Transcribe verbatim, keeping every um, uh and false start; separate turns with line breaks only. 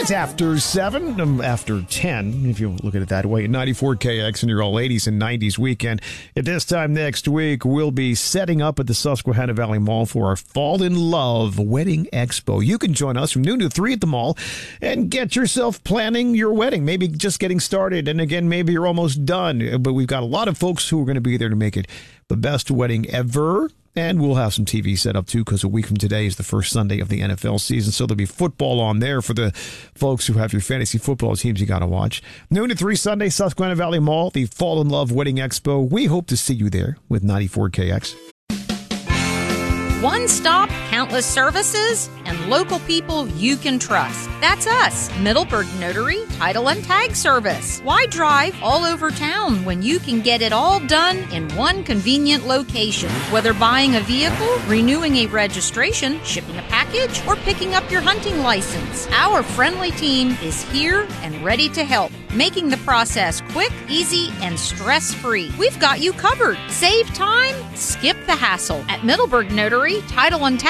It's after seven, um, after ten, if you look at it that way. ninety-four K X in your all eighties and nineties weekend. At this time next week, we'll be setting up at the Susquehanna Valley Mall for our Fall in Love Wedding Expo. You can join us from noon to three at the mall and get yourself planning your wedding. Maybe just getting started. And again, maybe you're almost done. But we've got a lot of folks who are going to be there to make it the best wedding ever. And we'll have some T V set up, too, because a week from today is the first Sunday of the N F L season. So there'll be football on there for the folks who have your fantasy football teams you got to watch. Noon to three Sunday, Susquehanna Valley Mall, the Fall in Love Wedding Expo. We hope to see you there with ninety-four K X.
One stop, countless services, and local people you can trust. That's us, Middleburg Notary Title and Tag Service. Why drive all over town when you can get it all done in one convenient location? Whether buying a vehicle, renewing a registration, shipping a package, or picking up your hunting license, our friendly team is here and ready to help, making the process quick, easy, and stress-free. We've got you covered. Save time, skip the hassle. At Middleburg Notary Title and Tag